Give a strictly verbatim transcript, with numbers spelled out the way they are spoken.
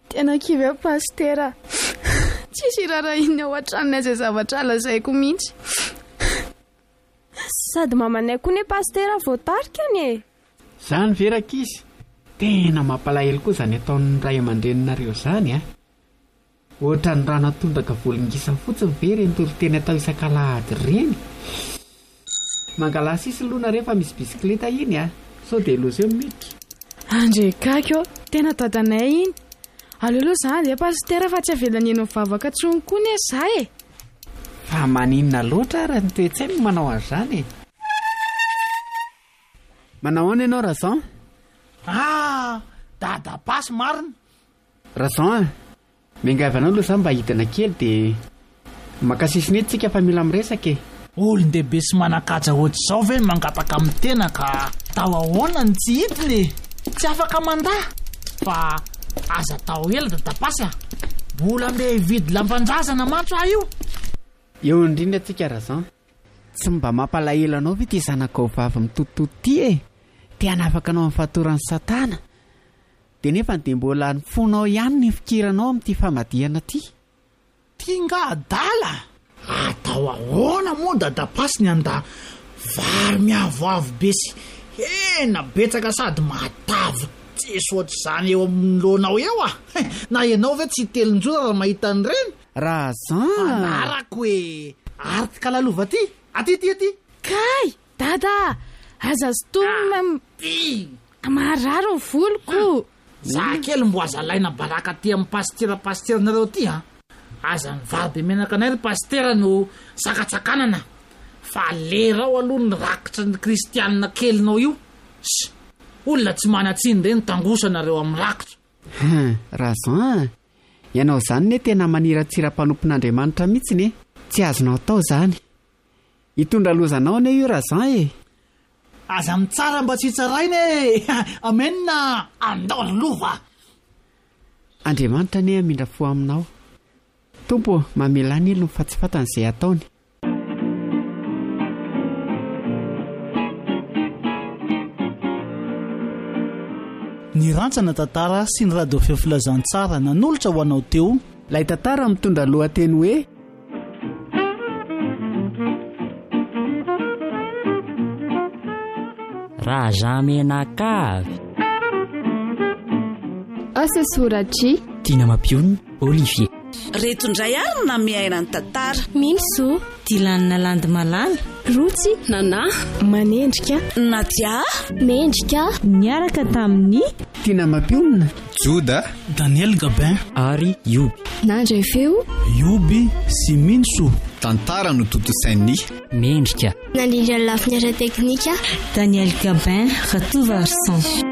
Tena kivy a pastera. Tsisy rarahiny ao an-tranony izay zavatra lazaiko mihitsy. Sady mamanay koa ne pastera voatarika ne. Zany verak'izy. Tena mampalahelo koa zany ataon'ny ray aman-dreninareo zany a. Ohatra ny rano atondraka volongisa fotsiny ve reny toriteny atao isan-kalahady reny. Mangalasa isy lona rehefa misy bisikleta iny a. Sao dia loza eo miditra. Andre kakio, tena dadanay iny. Alelo zany dia pastera fa tsy avelany eno mivavaka tsony koa ne zay e. Fa maninona loatra raha ny toe-tsainy manao an'izany e. Manao any ianao Razan? Ah, dada-pasy marina. Razan, miangavanao aloha zany mba hidana kely dia makasisiny etsika fa mila miresaka e. Olon-dehibe sy manan-kaja ohatr'izao ve mangapaka amin'ny tena ka tao ahoana ny tsy hidiny. Tsy afaka mandahy fa aza tao ela dada-pasy a. Mbola mbe hividy lampandrazana mantso ah io. Eo indrindra atsika Razan. Tsy mba mampalahelo anao ve ty zanakao vavy mitototo ty e. Te hanafaka anao amin'ny fahatoran'ny Satana. Dia nefa dia mbola ny fonao ihany ny fikiranao amin'ity famadihana ty. Tinga adala. Atao ahoana moa dada-pasy ny anda vary miavoavo be sy hena betsaka sady matavo tsisy ohatr'izany eo amin'ny loanao eo ah. Na ianao ve tsy telonjora raha mahita an'ireny. Razan. Anarako e. Artika lalova ty. Aty ty aty. Kay, dada. Aza stomina mararo ny voloko. Za kely mbo aza laina baraka ty amin'ny pastera pastera nareo ty ha. Aza ny vary be menaka anay ry pastera no sakatsakanana. Fa lera ao aloha ny rakitra ny kristianina kelinao io. Olona tsy manatsiny ireny tangosanareo amin'ny rakitra. Razan, ianao zany ne tena maniratsira-panompon'Andriamanitra mihitsy ne. Tsy azonao atao zany. Hitondra lozanao ne io Razan e. Aza mitsara mba tsy tsaraina e. Amenna andao lova. Andriamanitra ne amindra fo aminao. Tompo, mamelany elo ny fatsifatany izay ataony. Ny rantsana tantara sy ny radio feo filazantsara nanolotra ho anao teo. Lay tantara mitondra lohateny hoe Rajamenakavy. Asa soratry Tina Mapiony, Olivier. Reto indray ary na miaina ny tantara. Minso Tilanina Landimalala, Rotsy Nana Manendrika Nadia Mendrika niaraka tamin'ny Tina Mapiona, Joda, Daniel Gabin ary Yoby. Nandray feo Yoby sy Minso. tantara no totosainy Mendrika Nandrindra lafiny ara teknika Daniel Gabin, Ratova Arsan.